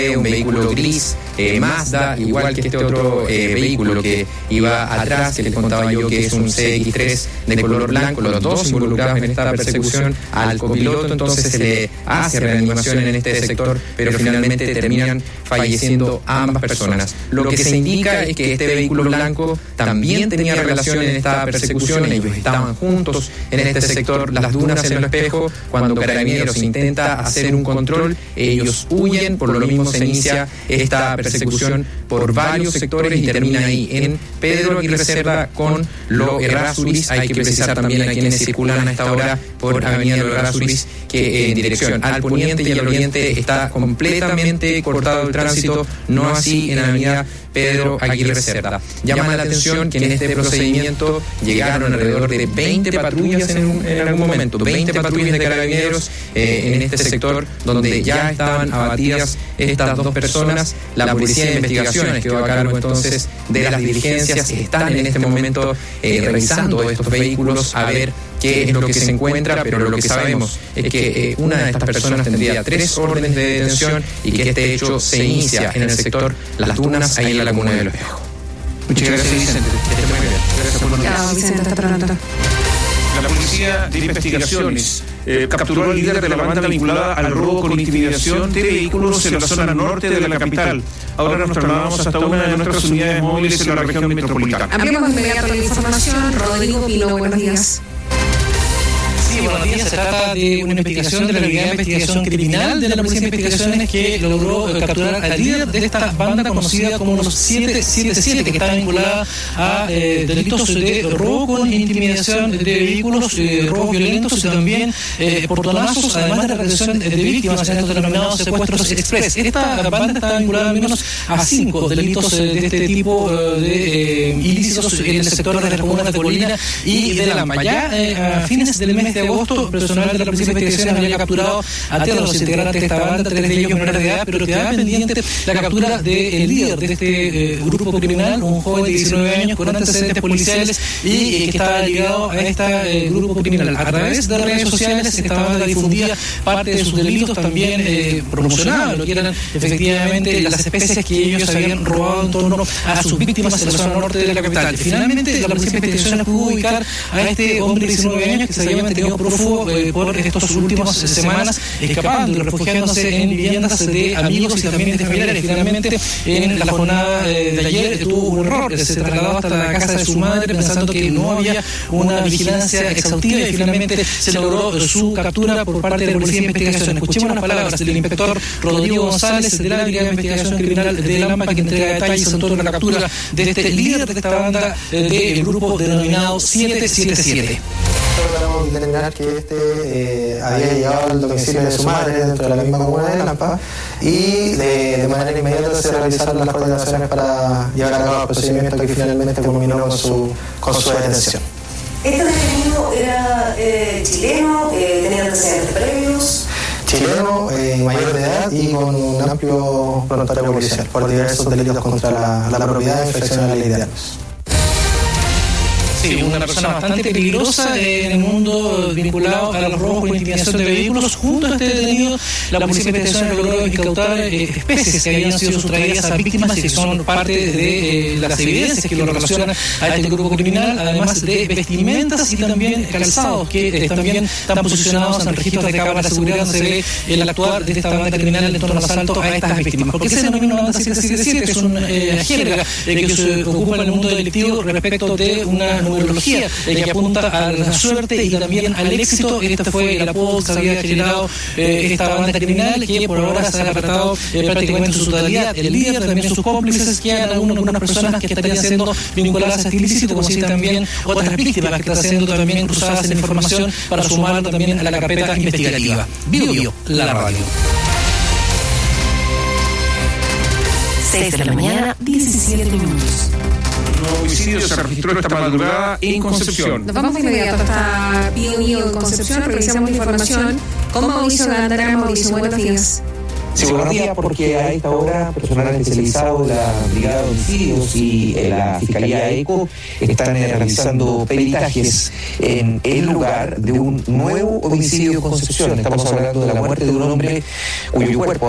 un vehículo gris Mazda, igual que este otro vehículo que iba atrás, que les contaba yo que es un CX-3 de color blanco, los dos involucrados en esta persecución al copiloto. Entonces se le hace reanimación en este sector, pero finalmente terminan falleciendo ambas personas. Lo que se indica es que este vehículo blanco también tenía relación en esta persecución, ellos estaban juntos en este sector, las dunas en el espejo. Cuando Carabineros intenta hacer un control, ellos huyen, por lo mismo se inicia esta persecución por varios sectores y termina ahí en Pedro Aguirre Cerda con Lo Errázuriz. Hay que precisar también a quienes circulan a esta hora por Avenida Lo Errázuriz que en dirección al poniente y al oriente está completamente cortado el tránsito, no así en Avenida Pedro Aguirre Cerda. Llama la atención que en este procedimiento llegaron alrededor de 20 patrullas en algún momento, 20 patrullas de Carabineros en este sector donde ya estaban abatidas estas dos personas. La Policía de Investigaciones quedó a cargo entonces de las diligencias, están en este momento revisando estos vehículos a ver qué es lo que se encuentra, pero lo que sabemos es que una de estas personas tendría 3 órdenes de detención y que este hecho se inicia en el sector Las Dunas, ahí en la Laguna del Espejo. Muchas gracias, Vicente. Muy bien. Gracias por Chao, Vicente, hasta pronto. La Policía de Investigaciones capturó al líder de la banda vinculada al robo con intimidación de vehículos en la zona norte de la capital. Ahora nos trasladamos hasta una de nuestras unidades móviles en la región metropolitana. Ampliamos de inmediato la información. Rodrigo Pino, buenos días. Sí, buenos días. Se trata de una investigación de la Unidad de Investigación Criminal de la Policía de Investigaciones que logró capturar al líder de esta banda conocida como los 777, que está vinculada a delitos de robo con intimidación de vehículos, robos violentos y también portonazos, además de la realización de víctimas en estos denominados secuestros express. Esta banda está vinculada al menos a 5 delitos de este tipo de ilícitos en el sector de las comunas de Colina y de Lampa. Ya a fines del mes de agosto, personal de la Policía de Investigaciones había capturado a 3 de los integrantes de esta banda, 3 de ellos menores de edad, pero quedaba pendiente la captura del líder de este grupo criminal, un joven de 19 años con antecedentes policiales y que estaba ligado a este grupo criminal. A través de redes sociales, esta banda difundía parte de sus delitos, también promocionaba lo que eran efectivamente las especies que ellos habían robado en torno a sus víctimas en la zona norte de la capital. Finalmente, la Policía de Investigaciones pudo ubicar a este hombre de 19 años que se había mantenido prófugo por estas últimas semanas, escapando y refugiándose en viviendas de amigos y también de familiares. Finalmente, en la jornada de ayer tuvo un error, se trasladó hasta la casa de su madre pensando que no había una vigilancia exhaustiva y finalmente se logró su captura por parte de la Policía de Investigación. Escuchemos las palabras del inspector Rodrigo González de la Brigada de Investigación Criminal de Lampa, que entrega detalles en torno a la captura de este líder de esta banda del grupo denominado 777. Logramos determinar que había llegado al domicilio de su madre dentro de la misma comuna de Lampa y de manera inmediata se realizaron las coordinaciones para llevar a cabo el procedimiento que finalmente culminó con su detención. ¿Este detenido era chileno? ¿Tenía antecedentes previos? Chileno, mayor de edad y con un amplio prontuario policial por diversos delitos contra la propiedad e infracción a la ley de armas. Sí, una persona bastante peligrosa en el mundo vinculado a los robos por intimidación de vehículos. Junto a este detenido, la Policía de Investigaciones logró incautar especies que habían sido sustraídas a víctimas y que son parte de las evidencias que lo relacionan a este grupo criminal, además de vestimentas y también calzados que también están posicionados en registros de cámaras de seguridad donde se ve el actuar de esta banda criminal en torno al asalto a estas víctimas. ¿Por qué se denomina una banda 777? Es una jerga que se ocupa en el mundo delictivo respecto de una numerología que apunta a la suerte y también al éxito. Este fue el apodo que se había generado esta banda criminal, que por ahora se ha tratado prácticamente en su totalidad. El líder, también sus cómplices, quedan algunas personas que estarían siendo vinculadas a este ilícito, como si también otras víctimas que están siendo también cruzadas en información para sumar también a la carpeta investigativa. Bio, la radio. 6 de la mañana, 17 minutos. Un nuevo homicidio se registró esta madrugada en Concepción. Nos vamos de inmediato hasta Bio en Concepción, revisamos la información con Mauricio Gándara. Mauricio, buenos días. Sí, buenos días, porque a esta hora personal especializado de la Brigada de Homicidios y la Fiscalía ECO están realizando peritajes en el lugar de un nuevo homicidio en Concepción. Estamos hablando de la muerte de un hombre cuyo cuerpo